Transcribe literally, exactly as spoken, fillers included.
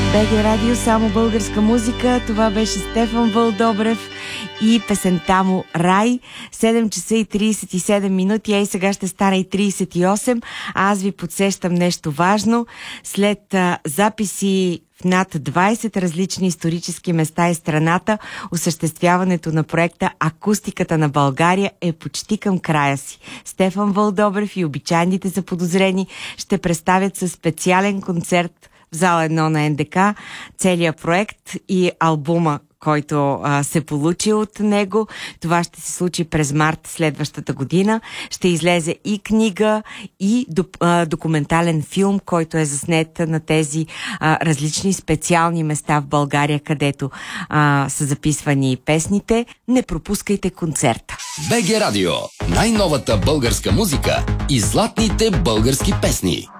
БГ Радио, само българска музика. Това беше Стефан Вълдобрев и песента му Рай. седем часа и трийсет и седем минути, а и сега ще стане и трийсет и осем. А аз ви подсещам нещо важно. След а, записи в над двайсет различни исторически места и страната, осъществяването на проекта Акустиката на България е почти към края си. Стефан Вълдобрев и обичайните заподозрени ще представят със специален концерт в зала едно на НДК целият проект и албума, който а, се получи от него. Това ще се случи през март следващата година. Ще излезе и книга, и до, а, документален филм, който е заснет на тези а, различни специални места в България, където а, са записвани песните. Не пропускайте концерта. БГ Радио. Най-новата българска музика и златните български песни.